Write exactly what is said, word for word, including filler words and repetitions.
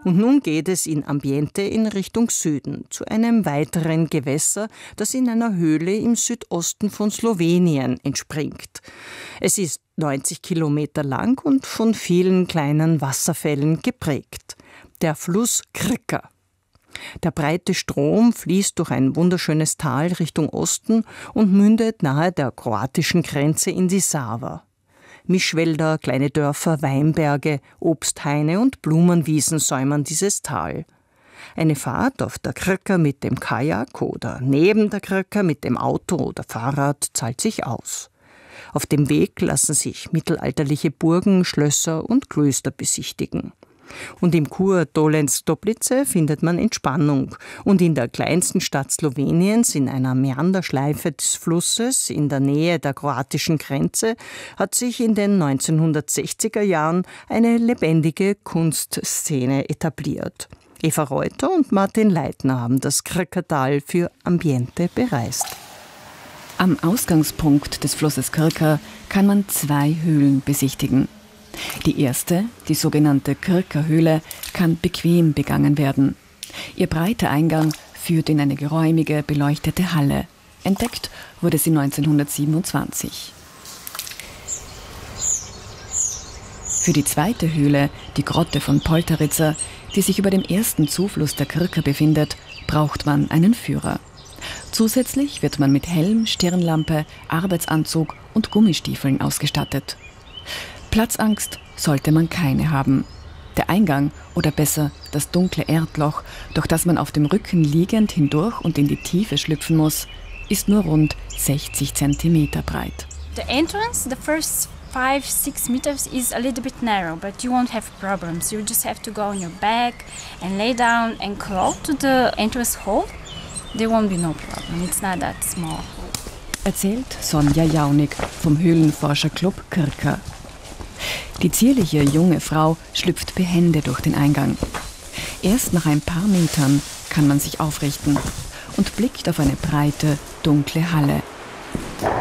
Und nun geht es in Ambiente in Richtung Süden, zu einem weiteren Gewässer, das in einer Höhle im Südosten von Slowenien entspringt. Es ist neunzig Kilometer lang und von vielen kleinen Wasserfällen geprägt. Der Fluss Krka. Der breite Strom fließt durch ein wunderschönes Tal Richtung Osten und mündet nahe der kroatischen Grenze in die Sava. Mischwälder, kleine Dörfer, Weinberge, Obsthaine und Blumenwiesen säumern dieses Tal. Eine Fahrt auf der Krka mit dem Kajak oder neben der Krka mit dem Auto oder Fahrrad zahlt sich aus. Auf dem Weg lassen sich mittelalterliche Burgen, Schlösser und Klöster besichtigen. Und im Kur Dolenz-Toplice findet man Entspannung. Und in der kleinsten Stadt Sloweniens, in einer Meanderschleife des Flusses, in der Nähe der kroatischen Grenze, hat sich in den neunzehnhundertsechziger Jahren eine lebendige Kunstszene etabliert. Eva Reuter und Martin Leitner haben das Krka-Tal für Ambiente bereist. Am Ausgangspunkt des Flusses Krka kann man zwei Höhlen besichtigen. Die erste, die sogenannte Krka-Höhle, kann bequem begangen werden. Ihr breiter Eingang führt in eine geräumige, beleuchtete Halle. Entdeckt wurde sie neunzehnhundertsiebenundzwanzig. Für die zweite Höhle, die Grotte von Polterica, die sich über dem ersten Zufluss der Krka befindet, braucht man einen Führer. Zusätzlich wird man mit Helm, Stirnlampe, Arbeitsanzug und Gummistiefeln ausgestattet. Platzangst sollte man keine haben. Der Eingang, oder besser das dunkle Erdloch, durch das man auf dem Rücken liegend hindurch und in die Tiefe schlüpfen muss, ist nur rund sechzig Zentimeter breit. The entrance, the first five, six meters is a little bit narrow, but you won't have problems. You just have to go on your back and lay down and crawl to the entrance hole. There won't be no problem. It's not that small. Erzählt Sonja Jaunig vom Höhlenforscherclub Krka. Die zierliche junge Frau schlüpft behende durch den Eingang. Erst nach ein paar Metern kann man sich aufrichten und blickt auf eine breite, dunkle Halle.